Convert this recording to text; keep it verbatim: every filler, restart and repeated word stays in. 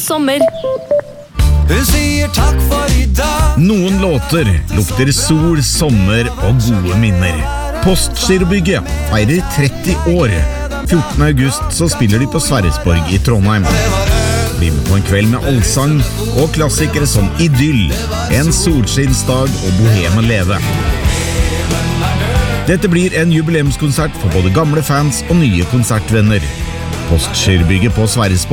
sommer. Hun sier takk for i dag. Noen låter lukter sol, sommer og gode minner. Postgirobygget feirer tretti år. fjortende august så spiller de på Sverresborg i Trondheim. Bli med på en kveld med allsang og klassikere som Idyll, En solskinnsdag og Boheme Leve. Dette blir en jubileumskonsert for både gamle fans og nye konsertvenner. Postgirobygget på Sverresborg